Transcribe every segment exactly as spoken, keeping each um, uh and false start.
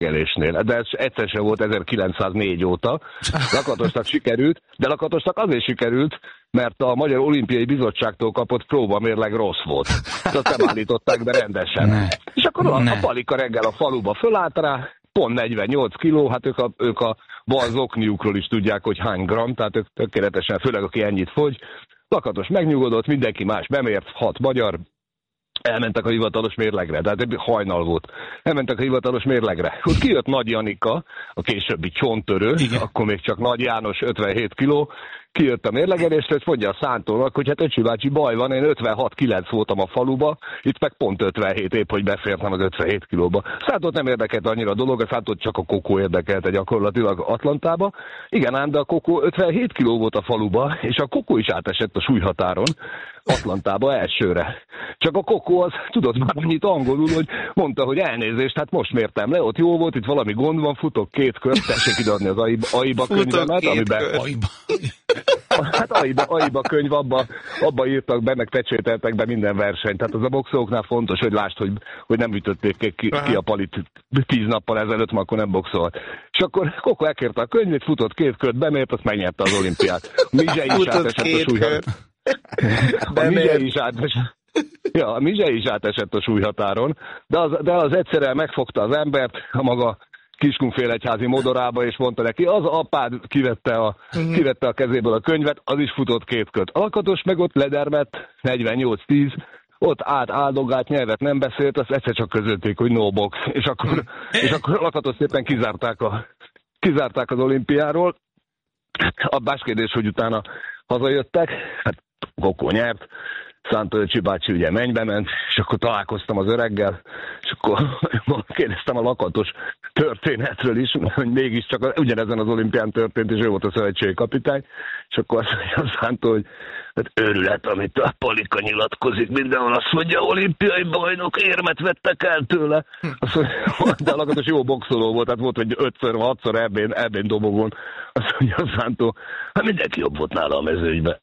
mérlegelésnél. De ez egyszer sem volt ezerkilencszáznégy óta. Lakatosnak sikerült, de Lakatosnak azért sikerült, mert a Magyar Olimpiai Bizottságtól kapott próbamérleg rossz volt. Azt nem állították be rendesen. Ne. És akkor a, a Palika reggel a faluba fölállt rá, pont negyvennyolc kiló, hát ők a, ők a bal zokniukról is tudják, hogy hány gram, tehát ők tökéletesen, főleg aki ennyit fogy. Lakatos megnyugodott, mindenki más bemért, hat magyar, elmentek a hivatalos mérlegre, tehát hajnal volt. Elmentek a hivatalos mérlegre. Ott kijött Nagy Janika, a későbbi csonttörő, akkor még csak Nagy János, ötvenhét kiló, kijött a mérlegelésre, és mondja a Szántónak, hogy hát öcsi bácsi, baj van, én ötvenhat kilenc voltam a faluba, itt meg pont ötvenhét, épp hogy befértem az ötvenhét kilóba. Szántót nem érdekelt annyira a dolog, a Szántót csak a kokó érdekelte gyakorlatilag Atlantába. Igen ám, de a kokó ötvenhét kiló volt a faluba, és a kokó is átesett a súlyhatáron Atlantába elsőre. Csak a kokó az tudott már annyit angolul, hogy mondta, hogy elnézést, hát most mértem le, ott jó volt, itt valami gond van, futok két kört, tessék ideadni az AIBA, AIBA könyvemet, amiben... Hát AIBA, AIBA könyv, abba, abba írtak be, meg pecsételtek be minden versenyt. Tehát az a boxolóknál fontos, hogy lásd, hogy, hogy nem ütötték ki, ki a palit tíz nappal ezelőtt, mert akkor nem boxolt. És akkor Koko elkérte a könyvét, futott két kört, bemért, azt megnyerte az olimpiát. A Mizsei is átesett a súlyhatáron. A Mizsei is átesett. Ja, a Mizsei is átesett a súlyhatáron, de az, de az egyszerűen megfogta az embert, a maga Kiskunfélegyházi modorába, és mondta neki, az apád kivette a, uh-huh. kivette a kezéből a könyvet, az is futott két kört. A Lakatos meg ott ledermett, negyvennyolc tíz, ott át áldogált, nyelvet nem beszélt, azt egyszer csak közölték, hogy no box, és akkor, és akkor a Lakatos szépen kizárták, a, kizárták az olimpiáról. A más kérdés, hogy utána hazajöttek, hát Kokó nyert, Szántó öcsi bácsi ugye mennybe ment, és akkor találkoztam az öreggel, és akkor kérdeztem a Lakatos történetről is, hogy mégiscsak ugyanezen az olimpián történt, és ő volt a szövetségi kapitány, és akkor azt mondja Szántó, hogy hát őrület, amit a Palika nyilatkozik, mindenhol azt mondja, olimpiai bajnok, érmet vettek el tőle. Azt mondja, de a Lakatos jó boxoló volt, tehát volt, hogy ötször, hatszor elbén, elbén dobogon. Azt mondja a Szántó, hát mindenki jobb volt nála a mezőnyben.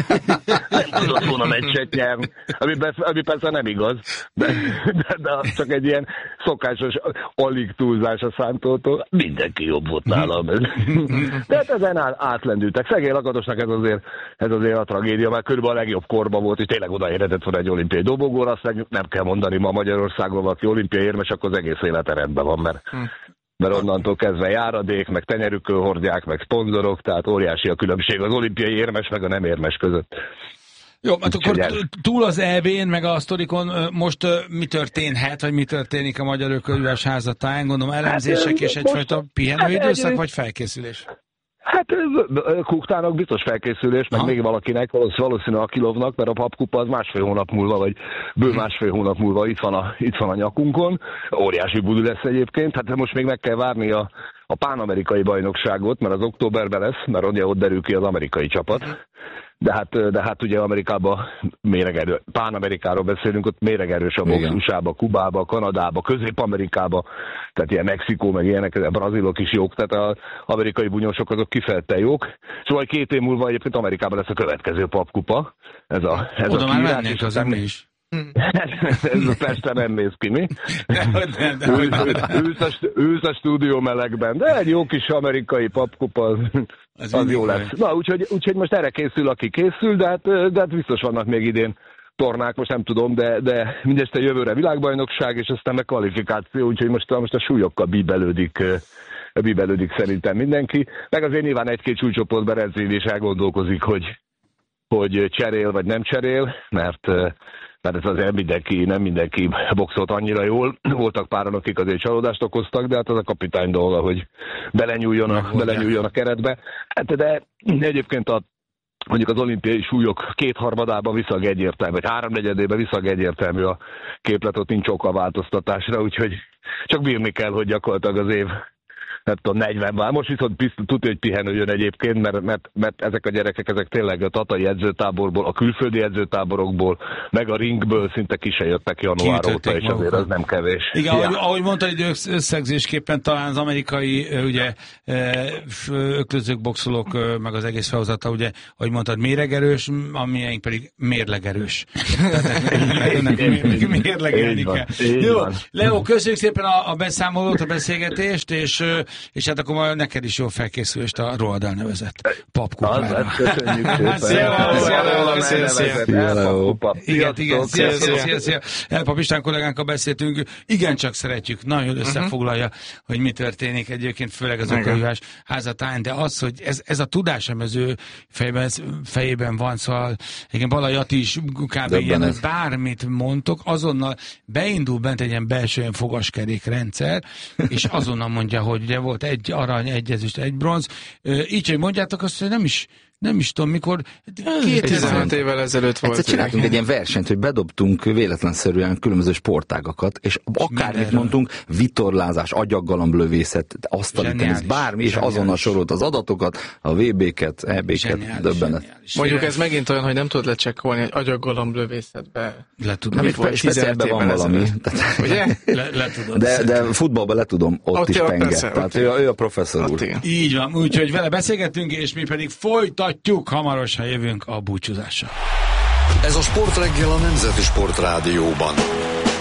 Nem tudott volna meccset nyerni, ami, ami persze nem igaz, de, de, de csak egy ilyen szokásos alig túlzás a Szántótól. Mindenki jobb volt nála a mezőnyben. De hát ezen átlendültek. Szegény Lakatosnak ez azért, ez azért a tragédia, mert körülbelül a legjobb korban volt, és tényleg odaéredett volna egy olimpiai dobogóra, azt nem kell mondani, ma Magyarországon valaki olimpiai érmes, akkor az egész élete rendben van, mert mert onnantól kezdve járadék, meg tenyerükön hordják, meg szponzorok, tehát óriási a különbség az olimpiai érmes, meg a nem érmes között. Jó, hát akkor túl az é bén, meg a sztorikon most mi történhet, vagy mi történik a Magyar Ökölműves Házatáján? Gondolom elemzések hát, és egyfajta pihenőidőszak, hát, vagy felkészülés? Hát Kuktának biztos felkészülés, meg ha? még valakinek, valószínűleg Akilovnak, mert a papkupa az másfél hónap múlva, vagy bő másfél hónap múlva itt van a, itt van a nyakunkon. Óriási buli lesz egyébként, hát most még meg kell várni a, a pánamerikai bajnokságot, mert az októberben lesz, mert ugye ott derül ki az amerikai csapat. De hát, de hát ugye Amerikában méregerő, Pán-Amerikáról beszélünk, ott méregerős a box, u es á-ba, Kubába, Kanadába, Közép-Amerikába, tehát ilyen Mexikó, meg ilyenek, a brazilok is jók, tehát az amerikai bunyósok azok kifejezetten jók. Szóval két év múlva egyébként Amerikában lesz a következő papkupa. Ez a, ez Oda a már mennék az emmi is. Ez persze nem néz ki, mi? Ülsz a stúdió melegben, de egy jó kis amerikai papkupa, az, az, az jó lesz. Na, úgyhogy, úgyhogy most erre készül, aki készül, de hát, de hát biztos vannak még idén tornák, most nem tudom, de, de mindezt a jövőre világbajnokság, és aztán meg kvalifikáció, úgyhogy most, most a súlyokkal bíbelődik, bíbelődik szerintem mindenki. Meg azért nyilván egy-két súlycsoportban Redzén is elgondolkozik, hogy, hogy cserél vagy nem cserél, mert mert ez azért mindenki, nem mindenki boxolt annyira jól. Voltak páran, akik azért csalódást okoztak, de hát az a kapitány dolga, hogy belenyúljon a, belenyúljon a keretbe. Hát de egyébként a, mondjuk az olimpiai súlyok kétharmadában viszont egyértelmű, vagy háromnegyedében viszont egyértelmű a képlet, ott nincs oka a változtatásra, úgyhogy csak bírni kell, hogy gyakorlatilag az év nem tudom, negyven vár. Most viszont tudja, hogy pihenő jön egyébként, mert, mert, mert ezek a gyerekek, ezek tényleg a tatai edzőtáborból, a külföldi edzőtáborokból, meg a ringből szinte ki se jöttek január óta, és azért az nem kevés. Igen, ja. ahogy, ahogy mondtad, hogy összegzésképpen talán az amerikai ugye, öklözők, boxolók, meg az egész felhozata, ugye, ahogy mondtad, méregerős, a miénk pedig mérlegerős. Mérlegelni kell. Jó, Leo, köszönjük szépen a, a beszámolót, a beszélgetést, és, és hát akkor majd neked is jó felkészülést a rólad elnevezett papkupára. Köszönjük szépen. Igen, igen, szia, szia, szia. Elpap István kollégánkkal beszéltünk, igencsak szeretjük, nagyon összefoglalja, hogy mi történik egyébként, főleg az ökölhívás házatán, de az, hogy ez, ez a tudás, ami az ő fejében, fejében van, szóval igen, Balajat is kb. Ilyen, bármit mondtok, azonnal beindul bent egy ilyen belső ilyen fogaskerékrendszer, és azonnal mondja, hogy ugye volt egy arany, egy ezüst, egy bronz. Így, hogy mondjátok azt, hogy nem is nem is tudom, mikor tizenöt évvel ezelőtt volt. Egyszer csináltunk egy ilyen versenyt, hogy bedobtunk véletlenszerűen különböző sportágakat, és akármit mondtunk, vitorlázás, agyaggalamblövészet, asztali tenisz, bármi, és azonnal sorolt az adatokat, a vé bé-ket, é bé-ket, döbbenet. Mondjuk ez megint olyan, hogy nem tudod lecsekkolni, hogy agyaggalamblövészетbe. Le tudom. Speciál ebben van valami. Ugye? De, de futballban le tudom, ott, ott is penget. Tehát ő, ő a professzor úr. Így van, úgyhogy vele beszélgettünk, és mi pedig folytatjuk hamarosan jövünk a búcsúzásra. Ez a Sportreggel a Nemzeti Sportrádióban.